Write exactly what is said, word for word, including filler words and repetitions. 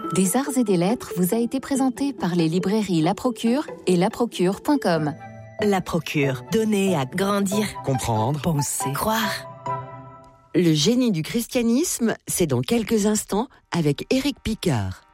Des arts et des lettres vous a été présenté par les librairies La Procure et la procure point com. La Procure, donner à grandir, comprendre, penser, croire. Le génie du christianisme, c'est dans quelques instants avec Éric Picard.